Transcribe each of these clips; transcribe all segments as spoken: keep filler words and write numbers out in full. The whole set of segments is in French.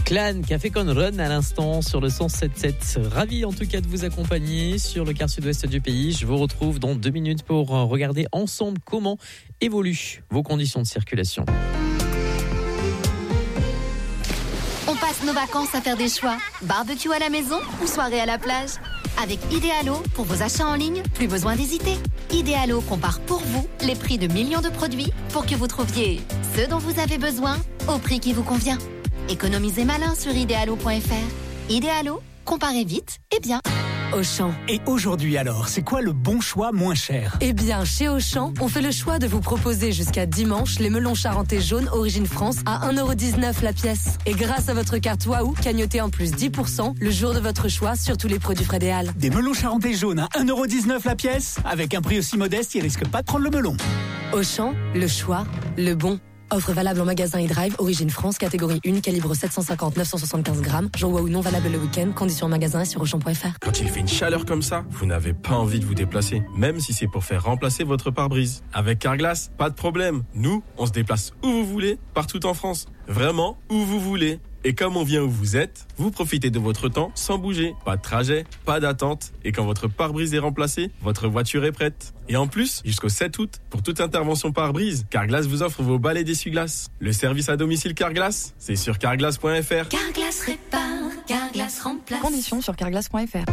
Clan, Café Con Run à l'instant sur le cent sept sept. Ravi en tout cas de vous accompagner sur le quart sud-ouest du pays. Je vous retrouve dans deux minutes pour regarder ensemble comment évoluent vos conditions de circulation. On passe nos vacances à faire des choix. Barbecue à la maison ou soirée à la plage. Avec Idealo, pour vos achats en ligne, plus besoin d'hésiter. Idealo compare pour vous les prix de millions de produits pour que vous trouviez ce dont vous avez besoin au prix qui vous convient. Économisez malin sur idealo point f r. Idealo, comparez vite et bien. Auchan. Et aujourd'hui alors, c'est quoi le bon choix moins cher ? Eh bien, chez Auchan, on fait le choix de vous proposer jusqu'à dimanche les melons charentais jaunes Origine France à un euro dix-neuf la pièce. Et grâce à votre carte Waouh, cagnotez en plus dix pour cent le jour de votre choix sur tous les produits Frédéal. Des melons charentais jaunes à un euro dix-neuf la pièce ? Avec un prix aussi modeste, ils risquent pas de prendre le melon. Auchan, le choix, le bon. Offre valable en magasin et drive, Origine France, catégorie un, calibre sept cent cinquante neuf cent soixante-quinze grammes. Jour Waouh non valable le week-end. Conditions en magasin et sur auchan point f r. Quand il fait une chaleur comme ça, vous n'avez pas envie de vous déplacer, même si c'est pour faire remplacer votre pare-brise. Avec Carglass, pas de problème. Nous, on se déplace où vous voulez, partout en France. Vraiment, où vous voulez. Et comme on vient où vous êtes, vous profitez de votre temps sans bouger. Pas de trajet, pas d'attente. Et quand votre pare-brise est remplacé, votre voiture est prête. Et en plus, jusqu'au sept août, pour toute intervention pare-brise, Carglass vous offre vos balais d'essuie-glace. Le service à domicile Carglass, c'est sur carglass point f r. Carglass répare, Carglass remplace. Conditions sur carglass point f r.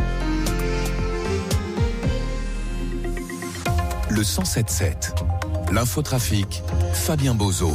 Le cent sept sept. L'infotrafic, Fabien Bozo.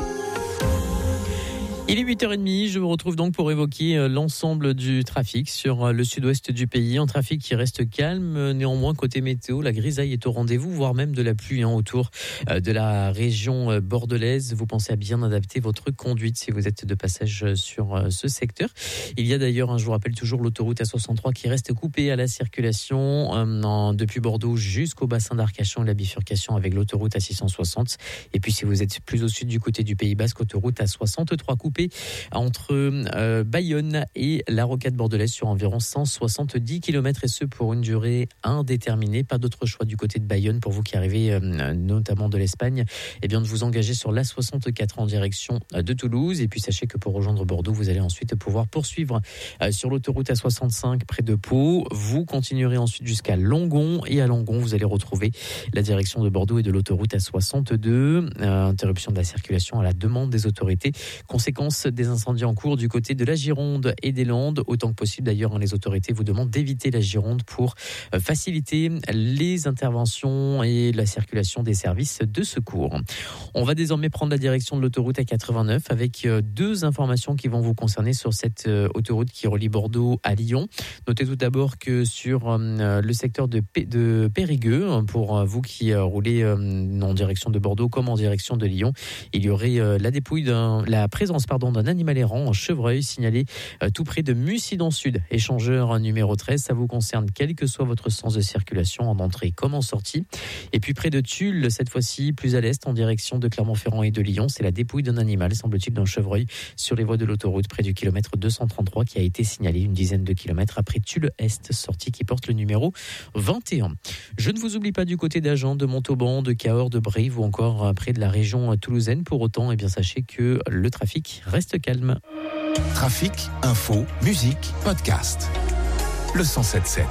Il est huit heures trente, je vous retrouve donc pour évoquer l'ensemble du trafic sur le sud-ouest du pays. Un trafic qui reste calme, néanmoins côté météo, la grisaille est au rendez-vous, voire même de la pluie hein, autour de la région bordelaise. Vous pensez à bien adapter votre conduite si vous êtes de passage sur ce secteur. Il y a d'ailleurs, hein, je vous rappelle toujours, l'autoroute A soixante-trois qui reste coupée à la circulation euh, en, depuis Bordeaux jusqu'au bassin d'Arcachon, la bifurcation avec l'autoroute A six cent soixante. Et puis si vous êtes plus au sud du côté du Pays Basque, autoroute A soixante-trois coupée entre euh, Bayonne et la rocade bordelaise sur environ cent soixante-dix kilomètres et ce pour une durée indéterminée. Pas d'autre choix du côté de Bayonne pour vous qui arrivez euh, notamment de l'Espagne, eh bien de vous engager sur l'A soixante-quatre en direction de Toulouse. Et puis sachez que pour rejoindre Bordeaux, vous allez ensuite pouvoir poursuivre euh, sur l'autoroute A soixante-cinq près de Pau. Vous continuerez ensuite jusqu'à Langon et à Langon, vous allez retrouver la direction de Bordeaux et de l'autoroute A soixante-deux. Euh, interruption de la circulation à la demande des autorités. Conséquence des incendies en cours du côté de la Gironde et des Landes. Autant que possible d'ailleurs, les autorités vous demandent d'éviter la Gironde pour faciliter les interventions et la circulation des services de secours. On va désormais prendre la direction de l'autoroute A quatre-vingt-neuf avec deux informations qui vont vous concerner sur cette autoroute qui relie Bordeaux à Lyon. Notez tout d'abord que sur le secteur de, P- de Périgueux, pour vous qui roulez en direction de Bordeaux comme en direction de Lyon, il y aurait la dépouille d'un, la présence pardon, d'un animal errant en chevreuil signalé euh, tout près de Mucident Sud. Échangeur numéro treize, ça vous concerne quel que soit votre sens de circulation en entrée comme en sortie. Et puis près de Tulle, cette fois-ci plus à l'est en direction de Clermont-Ferrand et de Lyon, c'est la dépouille d'un animal, semble-t-il d'un chevreuil sur les voies de l'autoroute près du kilomètre deux cent trente-trois qui a été signalé une dizaine de kilomètres après Tulle-Est, sortie qui porte le numéro vingt et un. Je ne vous oublie pas du côté d'Agen, de Montauban, de Cahors, de Brive ou encore près de la région toulousaine. Pour autant, eh bien, sachez que le trafic reste calme. Trafic, info, musique, podcast. Le cent sept sept.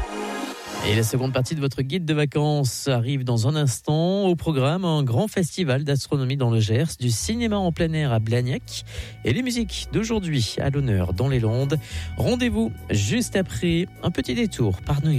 Et la seconde partie de votre guide de vacances arrive dans un instant. Au programme, un grand festival d'astronomie dans le Gers, du cinéma en plein air à Blagnac et les musiques d'aujourd'hui à l'honneur dans les Landes. Rendez-vous juste après un petit détour par New York.